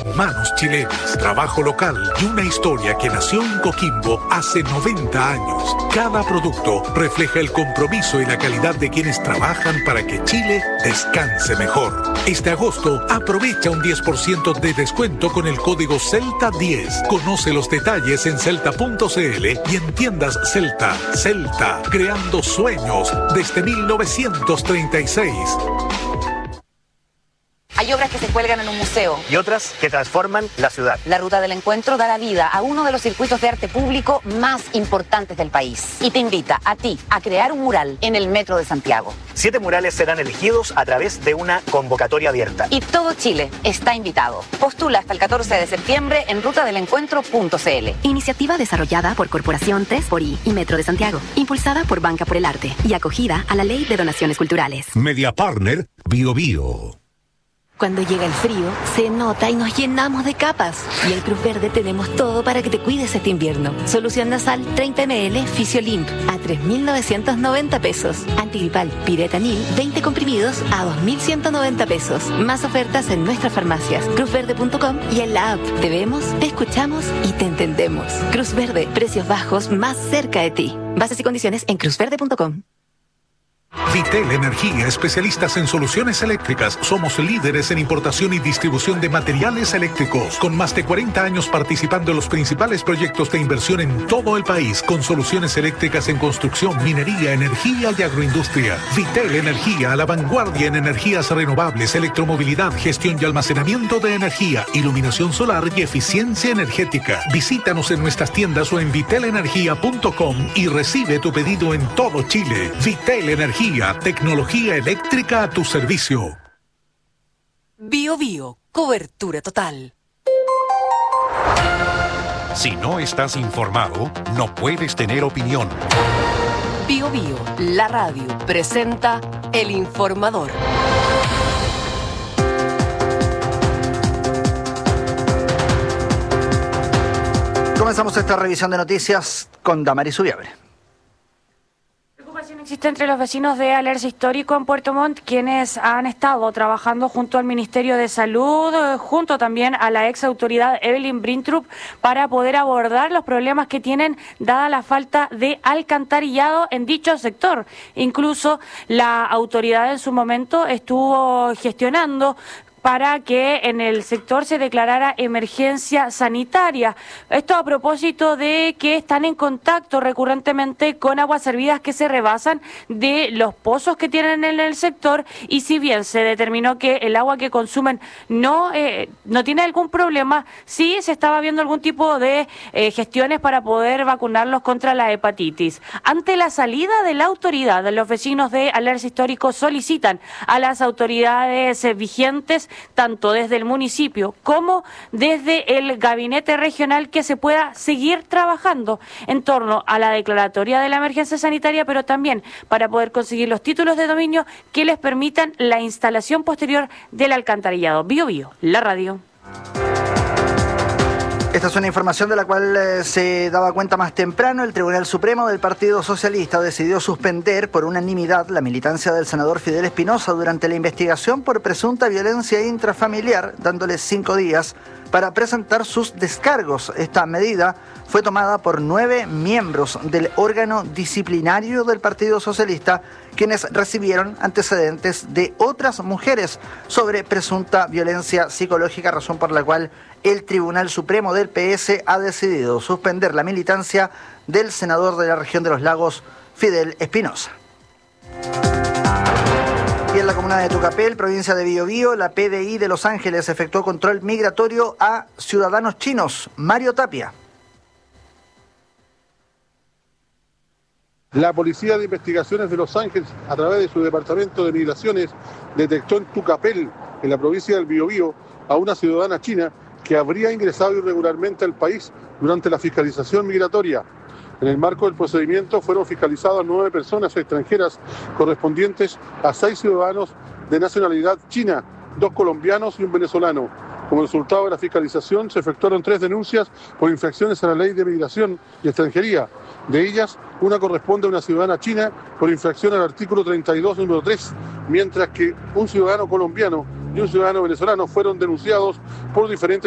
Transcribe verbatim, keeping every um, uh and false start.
manos chilenas, trabajo local y una historia que nació en Coquimbo hace noventa años. Cada producto refleja el compromiso y la calidad de quienes trabajan para que Chile descanse mejor. Este agosto, aprovecha un diez por ciento de descuento con el código Celta diez. Conoce los detalles en celta punto c l y en tiendas Celta. Celta, creando sueños desde mil novecientos treinta y seis. Hay obras que se cuelgan en un museo. Y otras que transforman la ciudad. La Ruta del Encuentro da la vida a uno de los circuitos de arte público más importantes del país. Y te invita a ti a crear un mural en el Metro de Santiago. Siete murales serán elegidos a través de una convocatoria abierta. Y todo Chile está invitado. Postula hasta el catorce de septiembre en ruta del encuentro punto c l. Iniciativa desarrollada por Corporación tres por I y Metro de Santiago. Impulsada por Banca por el Arte y acogida a la Ley de Donaciones Culturales. Media Partner Bio Bio. Cuando llega el frío, se nota y nos llenamos de capas. Y en Cruz Verde tenemos todo para que te cuides este invierno. Solución nasal treinta mililitros Fisiolimp a tres mil novecientos noventa pesos. Antigripal Piretanil veinte comprimidos a dos mil ciento noventa pesos. Más ofertas en nuestras farmacias, cruz verde punto com y en la app. Te vemos, te escuchamos y te entendemos. Cruz Verde, precios bajos más cerca de ti. Bases y condiciones en cruz verde punto com. Vitel Energía, especialistas en soluciones eléctricas. Somos líderes en importación y distribución de materiales eléctricos, con más de cuarenta años participando en los principales proyectos de inversión en todo el país, con soluciones eléctricas en construcción, minería, energía y agroindustria. Vitel Energía, a la vanguardia en energías renovables, electromovilidad, gestión y almacenamiento de energía, iluminación solar y eficiencia energética. Visítanos en nuestras tiendas o en vitel energía punto com y recibe tu pedido en todo Chile. Vitel Energía. Tecnología eléctrica a tu servicio. Bio Bio, cobertura total. Si no estás informado, no puedes tener opinión. Bio Bio, la radio, presenta El Informador. Comenzamos esta revisión de noticias con Damaris Ubiabre. Existe entre los vecinos de Alerce Histórico en Puerto Montt, quienes han estado trabajando junto al Ministerio de Salud, junto también a la ex autoridad Evelyn Brintrup, para poder abordar los problemas que tienen dada la falta de alcantarillado en dicho sector. Incluso la autoridad en su momento estuvo gestionando para que en el sector se declarara emergencia sanitaria. Esto a propósito de que están en contacto recurrentemente con aguas servidas que se rebasan de los pozos que tienen en el sector, y si bien se determinó que el agua que consumen no, eh, no tiene algún problema, sí se estaba viendo algún tipo de eh, gestiones para poder vacunarlos contra la hepatitis. Ante la salida de la autoridad, los vecinos de Alerce Histórico solicitan a las autoridades eh, vigentes, tanto desde el municipio como desde el gabinete regional, que se pueda seguir trabajando en torno a la declaratoria de la emergencia sanitaria, pero también para poder conseguir los títulos de dominio que les permitan la instalación posterior del alcantarillado. Bio Bio, la radio. Esta es una información de la cual eh, se daba cuenta más temprano. El Tribunal Supremo del Partido Socialista decidió suspender por unanimidad la militancia del senador Fidel Espinosa durante la investigación por presunta violencia intrafamiliar, dándole cinco días para presentar sus descargos. Esta medida fue tomada por nueve miembros del órgano disciplinario del Partido Socialista, quienes recibieron antecedentes de otras mujeres sobre presunta violencia psicológica, razón por la cual el Tribunal Supremo del P S ha decidido suspender la militancia del senador de la región de los Lagos, Fidel Espinosa. Y en la comuna de Tucapel, provincia de Biobío, la P D I de Los Ángeles efectuó control migratorio a ciudadanos chinos. Mario Tapia. La Policía de Investigaciones de Los Ángeles, a través de su Departamento de Migraciones, detectó en Tucapel, en la provincia del Biobío, a una ciudadana china que habría ingresado irregularmente al país durante la fiscalización migratoria. En el marco del procedimiento fueron fiscalizadas nueve personas extranjeras correspondientes a seis ciudadanos de nacionalidad china, dos colombianos y un venezolano. Como resultado de la fiscalización se efectuaron tres denuncias por infracciones a la Ley de Migración y Extranjería. De ellas, una corresponde a una ciudadana china por infracción al artículo treinta y dos, número tres, mientras que un ciudadano colombiano y un ciudadano venezolano fueron denunciados por diferentes